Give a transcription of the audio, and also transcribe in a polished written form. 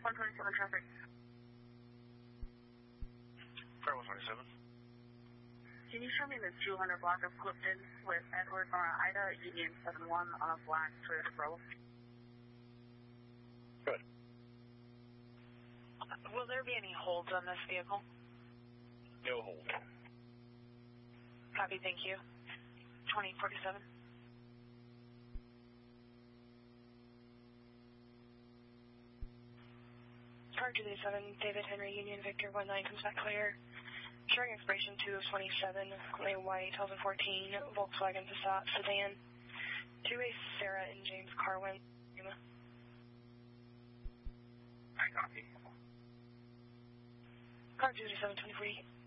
127 traffic. Fire 127. Can you show me the 200 block of Clifton with Edward Ida, Union 71 on a black Toyota Corolla? Good. Will there be any holds on this vehicle? No hold. Copy, thank you. 2047. Car 237, David Henry, Union Victor 19 comes back clear. Showing expiration 2 of 27, a white 2014 Volkswagen Passat sedan. 2A Sarah and James Carwin. I copy. Car 237, 2048.